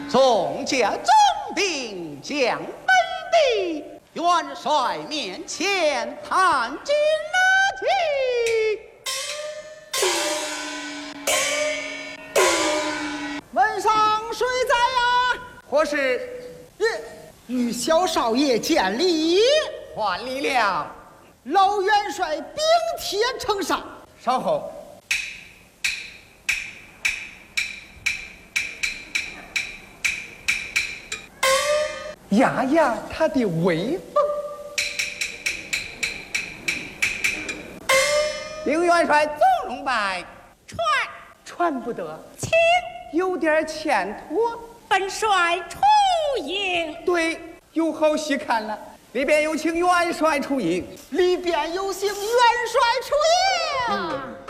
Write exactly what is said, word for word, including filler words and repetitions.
众家总兵将本地元帅面前探进了去。 问上谁在呀？ 或是与小少爷见礼。 还礼了。 老元帅禀帖呈上。 稍后。压压他的威风。领元帅总龙拜， 传传不得， 请有点欠妥。 本帅出营。 对，有好戏看了。里边有请元帅出营， 里边有请元帅出营。 啊